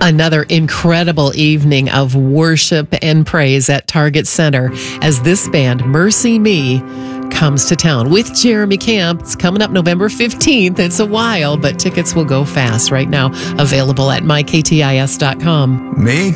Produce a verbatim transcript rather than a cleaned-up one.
Another incredible evening of worship and praise at Target Center as this band, Mercy Me, comes to town with Jeremy Camp. It's coming up November fifteenth. It's a while, but tickets will go fast right now. Available at my k t i s dot com. Make